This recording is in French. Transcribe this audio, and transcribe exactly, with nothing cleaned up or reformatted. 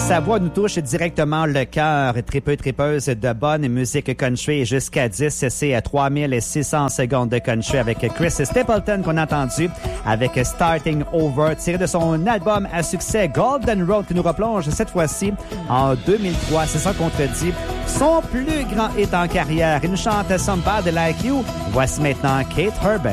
sa voix nous touche directement le cœur. Tripeux, tripeuse de bonne musique country jusqu'à dix. C'est à trois mille six cents secondes de country avec Chris Stapleton qu'on a entendu avec Starting Over, tiré de son album à succès Golden Road qui nous replonge cette fois-ci en deux mille trois. C'est ça qu'on te dit. Son plus grand hit en carrière. Il nous chante Somebody Like You. Voici maintenant Kate Herbert.